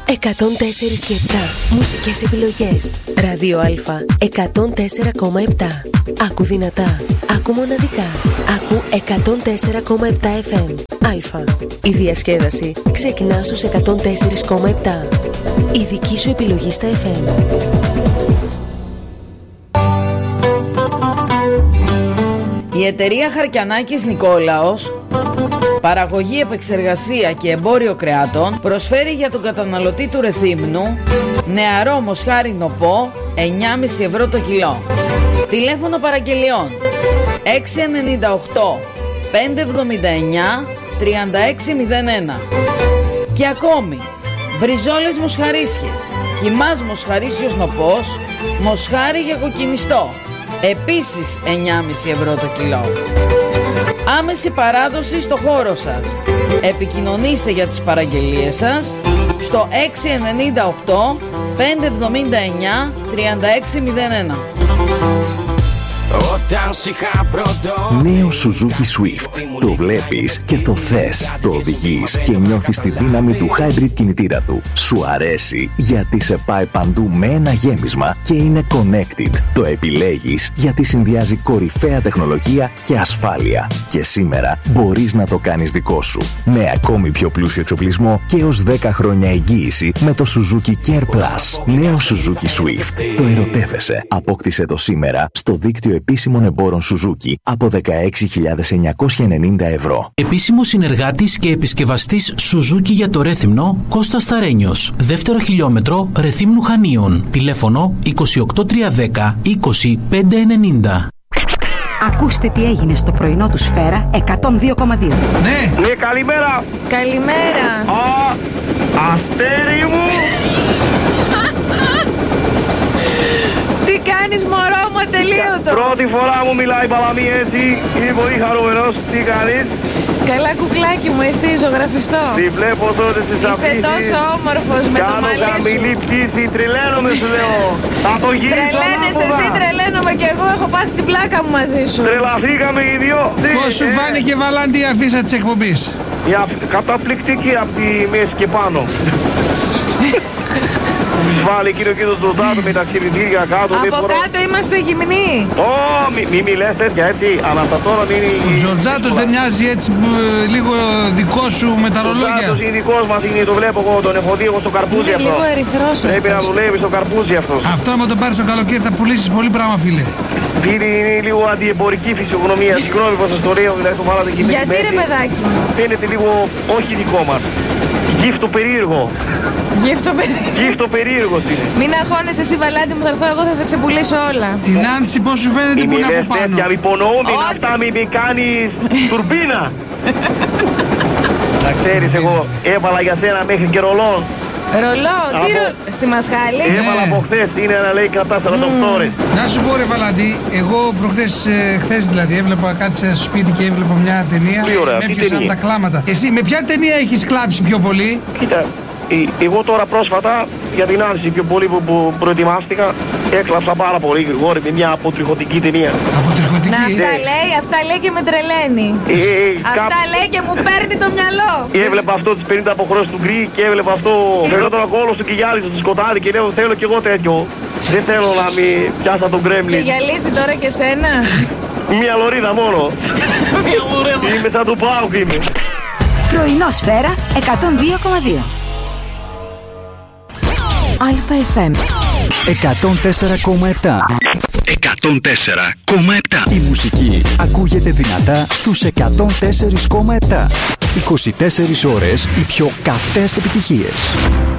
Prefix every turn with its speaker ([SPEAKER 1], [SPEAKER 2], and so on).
[SPEAKER 1] 104 και 7 μουσικές επιλογές. Ράδιο Α 104,7. Άκου δυνατά, άκου μοναδικά, άκου 104,7 FM. Α. Η διασκέδαση ξεκινά στους 104,7. Η δική σου επιλογή στα FM.
[SPEAKER 2] Η εταιρεία Χαρκιανάκης Νικόλαος, παραγωγή, επεξεργασία και εμπόριο κρεάτων, προσφέρει για τον καταναλωτή του Ρεθύμνου νεαρό μοσχάρι νοπό 9,5 ευρώ το κιλό. Τηλέφωνο παραγγελιών 698 579 3601. Και ακόμη μπριζόλες μοσχαρίσιες, κιμάς μοσχαρίσιος νοπός, μοσχάρι για κοκκινιστό, επίσης 9,5 ευρώ το κιλό. Άμεση παράδοση στο χώρο σας. Επικοινωνήστε για τις παραγγελίες σας στο 698 579 3601.
[SPEAKER 3] Νέο Suzuki Swift. Το βλέπεις και το θες. Το οδηγείς και νιώθεις τη δύναμη του hybrid κινητήρα του. Σου αρέσει γιατί σε πάει παντού με ένα γέμισμα και είναι connected. Το επιλέγεις γιατί συνδυάζει κορυφαία τεχνολογία και ασφάλεια. Και σήμερα μπορείς να το κάνεις δικό σου. Με ακόμη πιο πλούσιο εξοπλισμό και έως 10 χρόνια εγγύηση με το Suzuki Care Plus. Νέο Suzuki Swift. Το ερωτεύεσαι. Απόκτησε το σήμερα στο δίκτυο επίσημων εμπόρων Suzuki από 16.990 ευρώ.
[SPEAKER 4] Επίσημος συνεργάτης και επισκευαστής Suzuki για το Ρέθυμνο, Κώστας Σταρένιος. Δεύτερο χιλιόμετρο Ρεθύμνου Χανίων. Τηλέφωνο 28310 20590.
[SPEAKER 5] Ακούστε τι έγινε στο πρωινό του Σφαίρα 102,2.
[SPEAKER 6] Ναι, καλημέρα.
[SPEAKER 2] Καλημέρα.
[SPEAKER 6] Αστέρι μου.
[SPEAKER 2] Τι κάνεις μωρό μου ατελείωτο?
[SPEAKER 6] Πρώτη φορά μου μιλάει η Παλαμή έτσι. Είμαι πολύ χαρούμενος. Τι κάνεις?
[SPEAKER 2] Καλά κουκλάκι μου, εσύ ζωγραφιστό.
[SPEAKER 6] Τη βλέπω τότε στις αφήσεις.
[SPEAKER 2] Είσαι τόσο όμορφος με το μαλλί σου.
[SPEAKER 6] Κάνω καμηλή πτήση, τρελαίνομαι σου λέω. Θα το γυρίσω.
[SPEAKER 2] Τρελαίνεσαι εσύ, τρελαίνομαι και εγώ. Έχω πάθει την πλάκα μου μαζί σου.
[SPEAKER 6] Τρελαθήκαμε οι δύο.
[SPEAKER 7] Πώς σου φάνηκε Βαλάντη η αφίσα της εκπομπής?
[SPEAKER 6] Καταπληκτική από τη μέση και πάνω. Βάλει εκείνο και το Τζορτζάτο με τα ξυπνητήρια κάτω.
[SPEAKER 2] Από κάτω είμαστε γυμνοί.
[SPEAKER 6] Μη μιλές τέτοια έτσι. Αλλά αυτά τώρα είναι.
[SPEAKER 7] Ο Τζορτζάτος δεν μοιάζει έτσι λίγο δικό σου με τα ρολόγια?
[SPEAKER 6] Ο Τζορτζάτος είναι δικός μας, το βλέπω εγώ, τον έχω δει εγώ στο καρπούζι αυτό.
[SPEAKER 2] Είναι λίγο ερυθρός.
[SPEAKER 6] Πρέπει να δουλεύει στο καρπούζι αυτός.
[SPEAKER 7] Αυτό άμα το πάρεις το καλοκαίρι θα πουλήσεις πολύ πράγμα, φίλε.
[SPEAKER 6] Είναι λίγο αντιεμπορική φυσιογνωμία. Συγγνώμη που σας το λέω, δηλαδή το βάλατε εκεί.
[SPEAKER 2] Γιατί ρε παιδάκι?
[SPEAKER 6] Φαίνεται λίγο όχι δικό μας. Γύφτο περίεργο. Γύφτο περίεργος είναι.
[SPEAKER 2] Μην αγχώνεσαι εσύ Βαλάντη μου, θα έρθω εγώ, θα σε ξεπουλήσω όλα.
[SPEAKER 7] Η Νάνση πώς σου φαίνεται που είναι από πάνω?
[SPEAKER 6] Μη υπονοούμαι αυτά, μην κάνεις τουρμπίνα. Να ξέρεις εγώ έβαλα για σένα μέχρι και ρολόν.
[SPEAKER 2] Ρολό, στη Μασχάλη.
[SPEAKER 6] Έβαλα από χθες, είναι ένα λέει κατά 48 ώρες.
[SPEAKER 7] Να σου πω ρε Βαλάντη, εγώ χθες δηλαδή έβλεπα, κάτσε στο σπίτι και έβλεπα μια ταινία. Με έπιασαν τα κλάματα. Εσύ με ποια ταινία έχεις κλάψει πιο πολύ?
[SPEAKER 6] Κοίτα, εγώ τώρα πρόσφατα για την Άνση πιο πολύ που προετοιμάστηκα έκλαψα πάρα πολύ γρήγορα με μια αποτριχωτική ταινία.
[SPEAKER 7] Αποτριχωτική?
[SPEAKER 2] Αυτά λέει και με τρελαίνει. Αυτά λέει και μου παίρνει το μυαλό.
[SPEAKER 6] Έβλεπα αυτό τις 50 αποχρώσεις του Γκρι και έβλεπα αυτό. Φαινόταν ο κόλος του και γυάλιζε το σκοτάδι και λέω θέλω κι εγώ τέτοιο. Δεν θέλω να μη πιάσα τον Κρέμλιν.
[SPEAKER 2] Και γυαλίσει τώρα και σένα?
[SPEAKER 6] Μια λωρίδα μόνο. Είμαι σαν του Πάουκ είμαι.
[SPEAKER 5] Πρωινό Σφαίρα 102,2.
[SPEAKER 1] ΑΦΜ
[SPEAKER 3] 104,7. 104,7. Η μουσική ακούγεται δυνατά στους 104,7. 24 ώρες οι πιο καυτές επιτυχίες.